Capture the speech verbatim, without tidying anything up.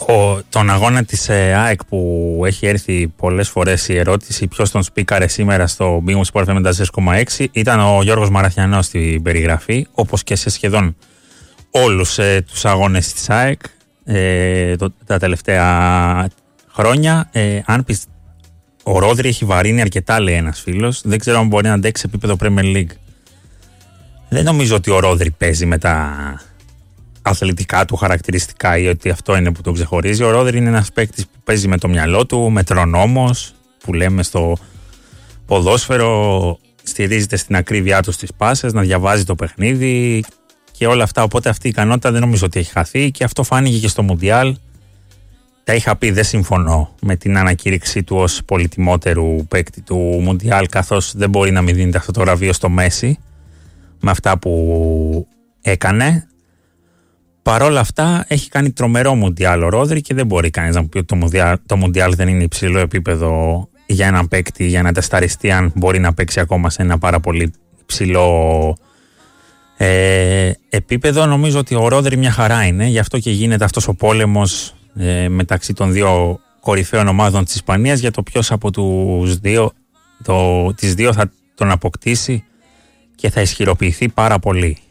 Ο, τον αγώνα της ε, ΑΕΚ που έχει έρθει πολλές φορές η ερώτηση ποιος τον σπίκαρε σήμερα στο Big Sport εφ εμ ενενήντα τέσσερα κόμμα έξι ήταν ο Γιώργος Μαραθιανός στην περιγραφή, όπως και σε σχεδόν όλους ε, τους αγώνες της ΑΕΚ ε, το, τα τελευταία χρόνια. Ε, αν πεις, ο Ρόδρυ έχει βαρύνει αρκετά, λέει ένας φίλος, δεν ξέρω αν μπορεί να αντέξει επίπεδο Premier League. Δεν νομίζω ότι ο Ρόδρυ παίζει με τα αθλητικά του χαρακτηριστικά ή ότι αυτό είναι που τον ξεχωρίζει. Ο Ρόδρυ είναι ένας παίκτης που παίζει με το μυαλό του, μετρονόμος που λέμε στο ποδόσφαιρο, στηρίζεται στην ακρίβειά του στις πάσες, να διαβάζει το παιχνίδι και όλα αυτά. Οπότε αυτή η ικανότητα δεν νομίζω ότι έχει χαθεί και αυτό φάνηκε και στο Μουντιάλ. Τα είχα πει, δεν συμφωνώ με την ανακήρυξή του ως πολυτιμότερου παίκτη του Μουντιάλ, καθώς δεν μπορεί να μην δίνεται αυτό το βραβείο στο Μέση με αυτά που έκανε. Παρ' όλα αυτά έχει κάνει τρομερό Μουντιάλ ο Ρόδρυ και δεν μπορεί κανείς να μου πει ότι το Μουντιάλ, το Μουντιάλ δεν είναι υψηλό επίπεδο για έναν παίκτη, για να τεσταριστεί αν μπορεί να παίξει ακόμα σε ένα πάρα πολύ υψηλό ε, επίπεδο. Νομίζω ότι ο Ρόδρυ μια χαρά είναι, γι' αυτό και γίνεται αυτός ο πόλεμος ε, μεταξύ των δύο κορυφαίων ομάδων της Ισπανίας για το ποιος από τους δύο, το, τις δύο θα τον αποκτήσει και θα ισχυροποιηθεί πάρα πολύ.